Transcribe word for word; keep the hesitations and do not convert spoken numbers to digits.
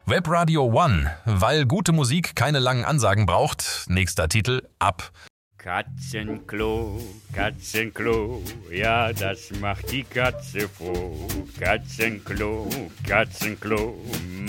Webradio One, weil gute Musik keine langen Ansagen braucht. Nächster Titel, ab. Katzenklo, Katzenklo, ja, das macht die Katze froh. Katzenklo, Katzenklo,